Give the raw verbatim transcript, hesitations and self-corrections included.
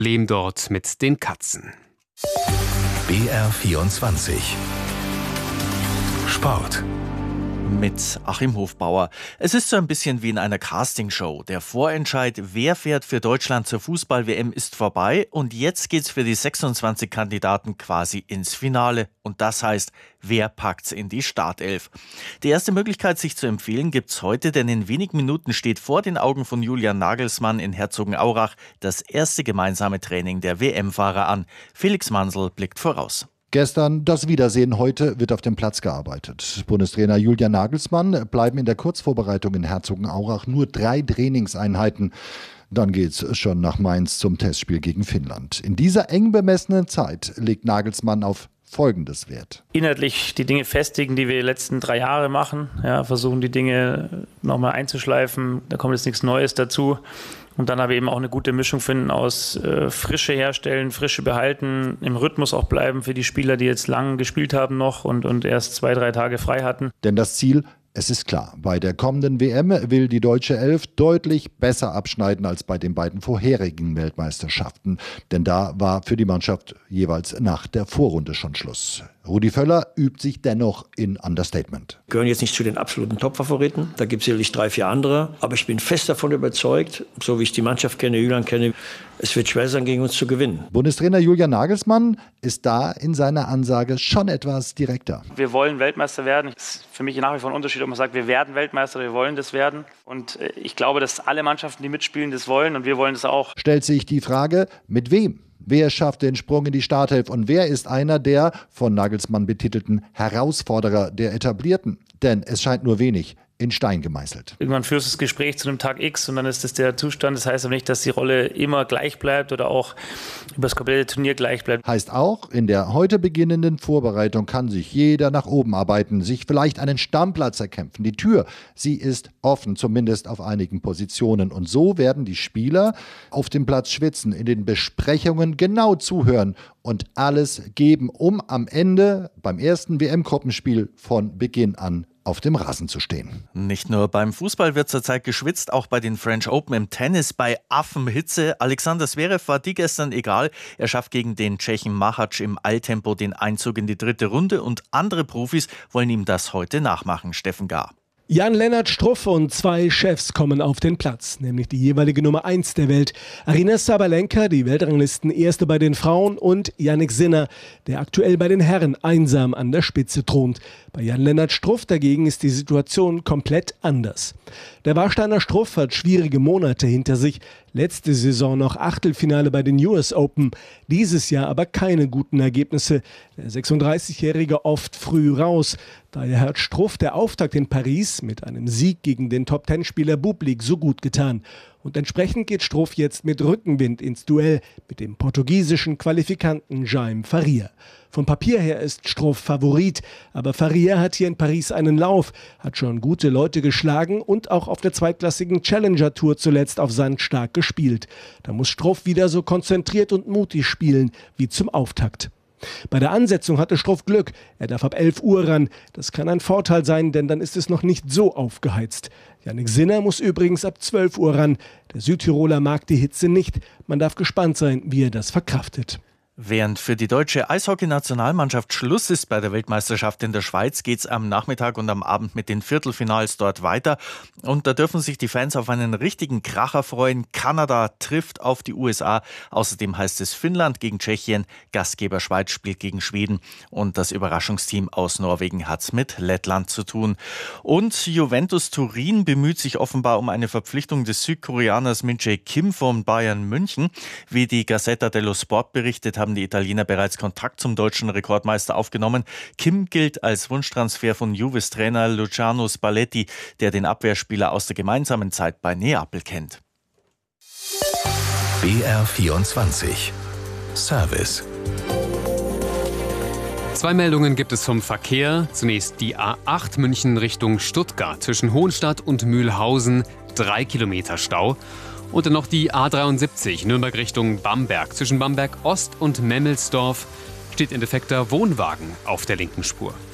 Problem dort mit den Katzen. B R vierundzwanzig Sport mit Achim Hofbauer. Es ist so ein bisschen wie in einer Castingshow. Der Vorentscheid, wer fährt für Deutschland zur Fußball-W M, ist vorbei. Und jetzt geht's für die sechsundzwanzig Kandidaten quasi ins Finale. Und das heißt, wer packt's in die Startelf? Die erste Möglichkeit, sich zu empfehlen, gibt's heute, denn in wenigen Minuten steht vor den Augen von Julian Nagelsmann in Herzogenaurach das erste gemeinsame Training der W M-Fahrer an. Felix Mansel blickt voraus. Gestern das Wiedersehen, heute wird auf dem Platz gearbeitet. Bundestrainer Julian Nagelsmann bleiben in der Kurzvorbereitung in Herzogenaurach nur drei Trainingseinheiten. Dann geht's schon nach Mainz zum Testspiel gegen Finnland. In dieser eng bemessenen Zeit legt Nagelsmann auf Folgendes Wert. Inhaltlich die Dinge festigen, die wir die letzten drei Jahre machen. Ja, versuchen die Dinge nochmal einzuschleifen. Da kommt jetzt nichts Neues dazu. Und dann aber eben auch eine gute Mischung finden aus äh, Frische herstellen, Frische behalten, im Rhythmus auch bleiben für die Spieler, die jetzt lang gespielt haben noch und, und erst zwei, drei Tage frei hatten. Denn das Ziel, es ist klar, bei der kommenden W M will die deutsche Elf deutlich besser abschneiden als bei den beiden vorherigen Weltmeisterschaften. Denn da war für die Mannschaft jeweils nach der Vorrunde schon Schluss. Rudi Völler übt sich dennoch in Understatement. Wir gehören jetzt nicht zu den absoluten Top-Favoriten. Da gibt es sicherlich drei, vier andere. Aber ich bin fest davon überzeugt, so wie ich die Mannschaft kenne, Julian kenne, es wird schwer sein, gegen uns zu gewinnen. Bundestrainer Julian Nagelsmann ist da in seiner Ansage schon etwas direkter. Wir wollen Weltmeister werden. Es ist für mich nach wie vor ein Unterschied, ob man sagt, wir werden Weltmeister oder wir wollen das werden. Und ich glaube, dass alle Mannschaften, die mitspielen, das wollen und wir wollen das auch. Stellt sich die Frage, mit wem? Wer schafft den Sprung in die Startelf und wer ist einer der von Nagelsmann betitelten Herausforderer der Etablierten? Denn es scheint nur wenig in Stein gemeißelt. Irgendwann führst du das Gespräch zu einem Tag X und dann ist das der Zustand. Das heißt aber nicht, dass die Rolle immer gleich bleibt oder auch über das komplette Turnier gleich bleibt. Heißt auch, in der heute beginnenden Vorbereitung kann sich jeder nach oben arbeiten, sich vielleicht einen Stammplatz erkämpfen. Die Tür, sie ist offen, zumindest auf einigen Positionen. Und so werden die Spieler auf dem Platz schwitzen, in den Besprechungen genau zuhören und alles geben, um am Ende beim ersten W M-Gruppenspiel von Beginn an auf dem Rasen zu stehen. Nicht nur beim Fußball wird zurzeit geschwitzt, auch bei den French Open im Tennis bei Affenhitze. Alexander Zverev war die gestern egal. Er schafft gegen den Tschechen Machac im Eiltempo den Einzug in die dritte Runde und andere Profis wollen ihm das heute nachmachen. Steffen Gahr. Jan-Lennart Struff und zwei Chefs kommen auf den Platz, nämlich die jeweilige Nummer eins der Welt, Aryna Sabalenka, die Weltranglisten-Erste bei den Frauen, und Jannik Sinner, der aktuell bei den Herren einsam an der Spitze thront. Bei Jan-Lennart Struff dagegen ist die Situation komplett anders. Der Warsteiner Struff hat schwierige Monate hinter sich. Letzte Saison noch Achtelfinale bei den U S Open, dieses Jahr aber keine guten Ergebnisse. Der sechsunddreißigjährige oft früh raus. Daher hat Struff der Auftakt in Paris mit einem Sieg gegen den Top-Ten-Spieler Bublik so gut getan. Und entsprechend geht Struff jetzt mit Rückenwind ins Duell mit dem portugiesischen Qualifikanten Jaime Faria. Vom Papier her ist Struff Favorit, aber Faria hat hier in Paris einen Lauf, hat schon gute Leute geschlagen und auch auf der zweitklassigen Challenger-Tour zuletzt auf Sand stark gespielt. Da muss Struff wieder so konzentriert und mutig spielen wie zum Auftakt. Bei der Ansetzung hatte Struff Glück. Er darf ab elf Uhr ran. Das kann ein Vorteil sein, denn dann ist es noch nicht so aufgeheizt. Jannik Sinner muss übrigens ab zwölf Uhr ran. Der Südtiroler mag die Hitze nicht. Man darf gespannt sein, wie er das verkraftet. Während für die deutsche Eishockey-Nationalmannschaft Schluss ist bei der Weltmeisterschaft in der Schweiz, geht es am Nachmittag und am Abend mit den Viertelfinals dort weiter. Und da dürfen sich die Fans auf einen richtigen Kracher freuen. Kanada trifft auf die U S A. Außerdem heißt es Finnland gegen Tschechien, Gastgeber Schweiz spielt gegen Schweden. Und das Überraschungsteam aus Norwegen hat es mit Lettland zu tun. Und Juventus Turin bemüht sich offenbar um eine Verpflichtung des Südkoreaners Min-Jae Kim von Bayern München. Wie die Gazzetta dello Sport berichtet, haben die Italiener bereits Kontakt zum deutschen Rekordmeister aufgenommen. Kim gilt als Wunschtransfer von Juves Trainer Luciano Spalletti, der den Abwehrspieler aus der gemeinsamen Zeit bei Neapel kennt. B R vierundzwanzig Service. Zwei Meldungen gibt es vom Verkehr. Zunächst die A acht München Richtung Stuttgart. Zwischen Hohenstadt und Mühlhausen drei Kilometer Stau. Und dann noch die A dreiundsiebzig Nürnberg Richtung Bamberg. Zwischen Bamberg Ost und Memmelsdorf steht in defekter Wohnwagen auf der linken Spur.